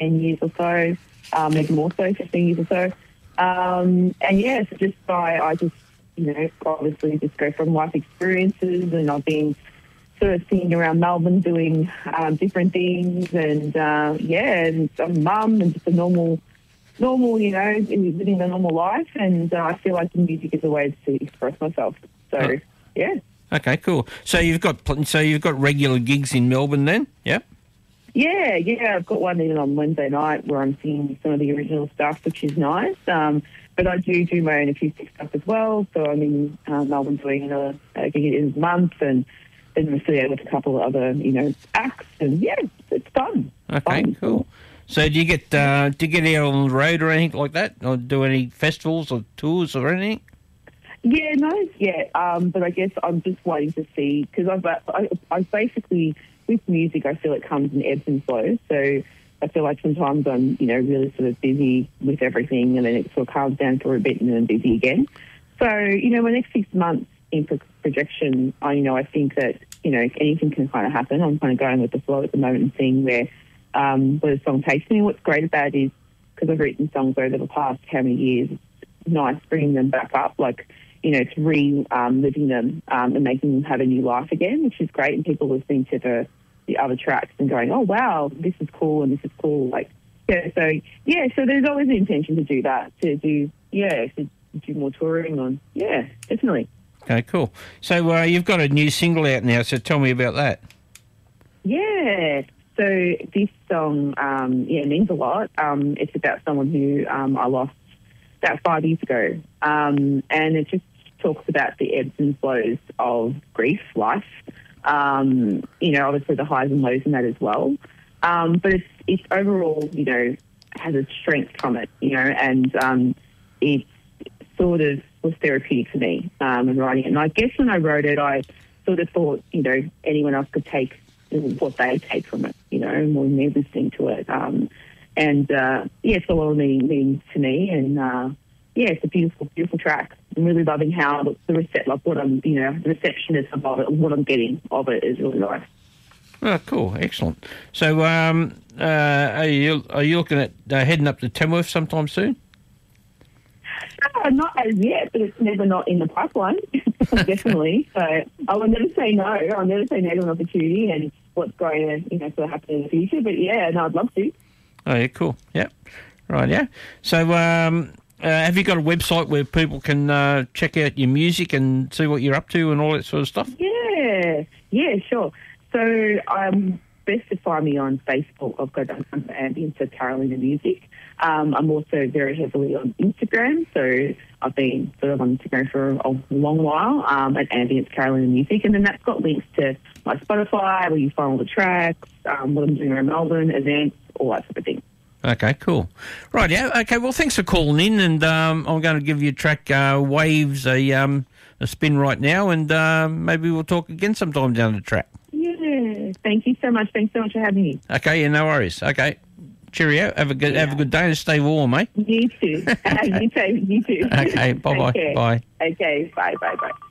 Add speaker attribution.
Speaker 1: 10 years or so, maybe more so, 15 years or so. So just I just, obviously just go from life experiences, and I've been sort of sitting around Melbourne doing different things, and and I'm a mum and just a normal, living a normal life, and I feel like the music is a way to express myself. So, yeah.
Speaker 2: Okay, cool. So you've got regular gigs in Melbourne then? Yeah.
Speaker 1: Yeah. I've got one even on Wednesday night where I'm singing some of the original stuff, which is nice. But I do my own acoustic stuff as well. So I'm in Melbourne doing another gig in a month, and then I'm affiliated with a couple of other, acts, and it's fun.
Speaker 2: Okay,
Speaker 1: fun.
Speaker 2: Cool. So do you get out on the road or anything like that, or do any festivals or tours or anything?
Speaker 1: Yeah, no, but I guess I'm just waiting to see, because I basically, with music, I feel it comes in ebbs and flows. So I feel like sometimes I'm, really sort of busy with everything, and then it sort of calms down for a bit and then busy again. So, my next 6 months in projection, I think that, anything can kind of happen. I'm kind of going with the flow at the moment and seeing where the song takes me. What's great about it is, because I've written songs over the past how many years, it's nice bringing them back up, to reliving them and making them have a new life again, which is great. And people listening to the other tracks and going, oh, wow, this is cool and this is cool. So there's always the intention to do that, to do more touring on. Yeah, definitely.
Speaker 2: Okay, cool. So you've got a new single out now, so tell me about that.
Speaker 1: Yeah. So this song, means a lot. It's about someone who I lost about 5 years ago. And it just talks about the ebbs and flows of grief, life. Obviously the highs and lows in that as well. But it's overall, has a strength from it, and it sort of was therapeutic for me in writing it. And I guess when I wrote it, I sort of thought, anyone else could take what they take from it, more than they're listening to it. It's a lot of meaning to me, and it's a beautiful, beautiful track. I'm really loving how the receptionist of it, what I'm getting of it is really nice.
Speaker 2: Oh, cool, excellent. So, are you looking at heading up to Tamworth sometime soon?
Speaker 1: Not as yet, but it's never not in the pipeline. Definitely. So I will never say no. I'll never say no to an opportunity and what's going to sort of happen in the future. But I'd love to.
Speaker 2: Oh yeah, cool. Yeah, right. Yeah. So, have you got a website where people can check out your music and see what you're up to and all that sort of stuff?
Speaker 1: Yeah, sure. So best to find me on Facebook. I've got Ambience of Carolina Music. I'm also very heavily on Instagram, so I've been sort of on Instagram for a long while at Ambience Carolina Music, and then that's got links to my Spotify, where you find all the tracks, what I'm doing around Melbourne, events, all that sort of thing.
Speaker 2: Okay, cool. Right, yeah. Okay, well, thanks for calling in, and I'm going to give your track Waves a spin right now, and maybe we'll talk again sometime down the track.
Speaker 1: Yeah, thank you so much. Thanks so much for having me.
Speaker 2: Okay, yeah, no worries. Okay, cheerio. Have a good day and stay warm, mate.
Speaker 1: You too. You too.
Speaker 2: Okay, bye-bye. Bye.
Speaker 1: Okay, bye.